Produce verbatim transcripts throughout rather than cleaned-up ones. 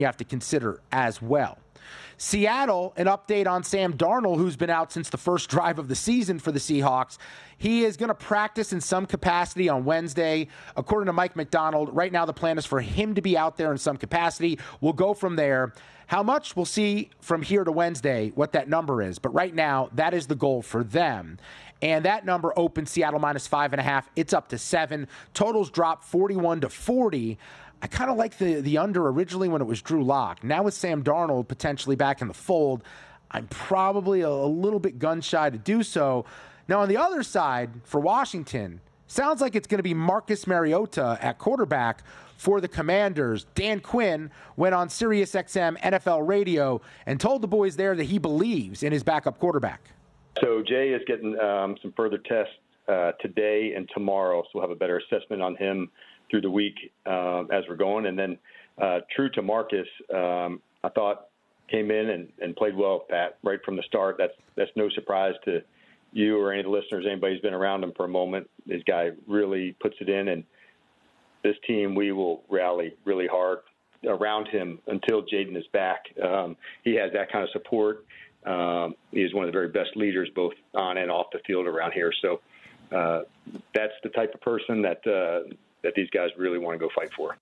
you have to consider as well. Seattle, an update on Sam Darnold, who's been out since the first drive of the season for the Seahawks. He is going to practice in some capacity on Wednesday. According to Mike McDonald, right now the plan is for him to be out there in some capacity. We'll go from there. How much? We'll see from here to Wednesday what that number is. But right now, that is the goal for them. And that number opened Seattle minus five and a half. It's up to seven. Totals dropped forty-one to forty. I kind of like the, the under originally when it was Drew Lock. Now with Sam Darnold potentially back in the fold, I'm probably a, a little bit gun-shy to do so. Now on the other side, for Washington, sounds like it's going to be Marcus Mariota at quarterback for the Commanders. Dan Quinn went on SiriusXM N F L radio and told the boys there that he believes in his backup quarterback. So Jay is getting um, some further tests uh, today and tomorrow, so we'll have a better assessment on him through the week uh, as we're going. And then uh, true to Marcus, um, I thought came in and, and played well, Pat, right from the start. That's that's no surprise to you or any of the listeners, anybody who's been around him for a moment. This guy really puts it in, and this team, we will rally really hard around him until Jaden is back. Um, he has that kind of support. Um, he is one of the very best leaders, both on and off the field around here. So uh, that's the type of person that uh, that these guys really want to go fight for.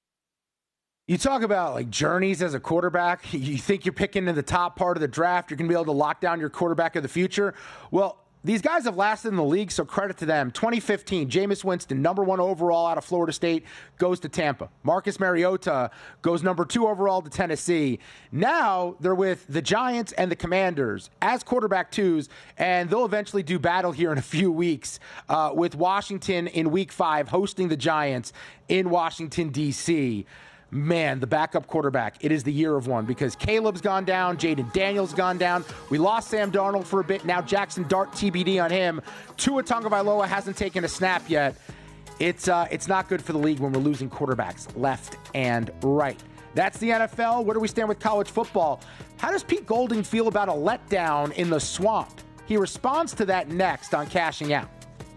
You talk about like journeys as a quarterback. You think you're picking in the top part of the draft, you're going to be able to lock down your quarterback of the future. Well, these guys have lasted in the league, so credit to them. twenty fifteen, Jameis Winston, number one overall out of Florida State, goes to Tampa. Marcus Mariota goes number two overall to Tennessee. Now they're with the Giants and the Commanders as quarterback twos, and they'll eventually do battle here in a few weeks uh, with Washington in week five hosting the Giants in Washington, D C Man, the backup quarterback, it is the year of one because Caleb's gone down, Jaden Daniels gone down. We lost Sam Darnold for a bit. Now Jackson Dart, T B D on him. Tua Tagovailoa hasn't taken a snap yet. It's uh, it's not good for the league when we're losing quarterbacks left and right. That's the N F L. Where do we stand with college football? How does Pete Golding feel about a letdown in the swamp? He responds to that next on Cashing Out.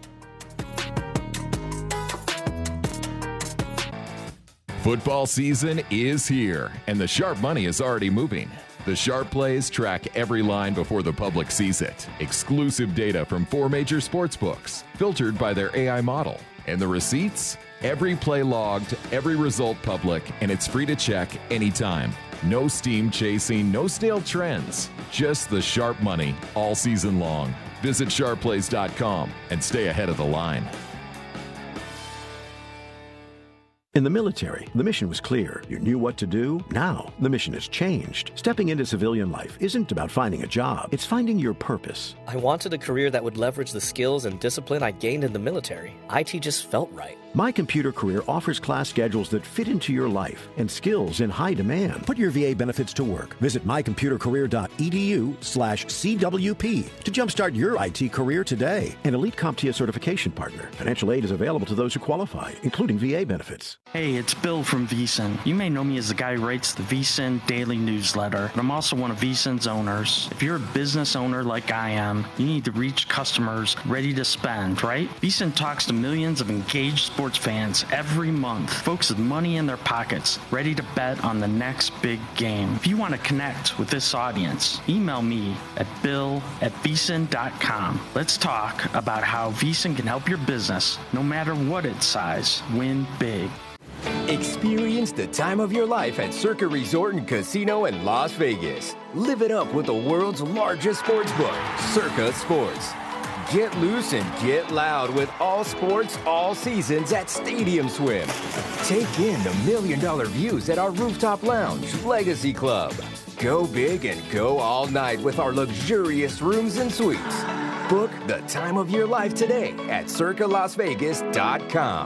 Football season is here, and the sharp money is already moving. The Sharp Plays track every line before the public sees it. Exclusive data from four major sports books, filtered by their A I model. And the receipts? Every play logged, every result public, and it's free to check anytime. No steam chasing, no stale trends. Just the sharp money all season long. Visit sharp plays dot com and stay ahead of the line. In the military, the mission was clear. You knew what to do. Now, the mission has changed. Stepping into civilian life isn't about finding a job. It's finding your purpose. I wanted a career that would leverage the skills and discipline I gained in the military. I T just felt right. My Computer Career offers class schedules that fit into your life and skills in high demand. Put your V A benefits to work. Visit my computer career dot e d u slash C W P to jumpstart your I T career today. An Elite CompTIA certification partner. Financial aid is available to those who qualify, including V A benefits. Hey, it's Bill from VSiN. You may know me as the guy who writes the VSiN daily newsletter, but I'm also one of VSiN's owners. If you're a business owner like I am, you need to reach customers ready to spend, right? VSiN talks to millions of engaged sports fans every month, folks with money in their pockets, ready to bet on the next big game. If you want to connect with this audience, email me at bill at vsin dot com. Let's talk about how VSiN can help your business, no matter what its size, win big. Experience the time of your life at Circa Resort and Casino in Las Vegas. Live it up with the world's largest sports book, Circa Sports. Get loose and get loud with all sports, all seasons at Stadium Swim. Take in the million dollar views at our rooftop lounge, Legacy Club. Go big and go all night with our luxurious rooms and suites. Book the time of your life today at circa las vegas dot com.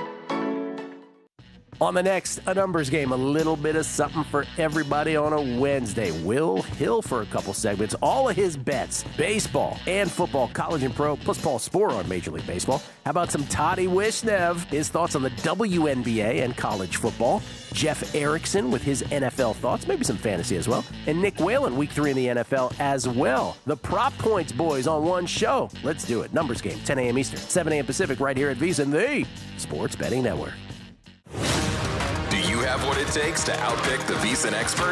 On the next A Numbers Game, a little bit of something for everybody on a Wednesday. Will Hill for a couple segments, all of his bets, baseball and football, college and pro, plus Paul Sporer on Major League Baseball. How about some Toddy Wishnev, his thoughts on the W N B A and college football. Jeff Erickson with his N F L thoughts, maybe some fantasy as well. And Nick Whalen, week three in the N F L as well. The Prop Points boys on one show. Let's do it. Numbers Game, ten a.m. Eastern, seven a.m. Pacific, right here at VSiN, the Sports Betting Network. have what it takes to outpick the VEASAN experts?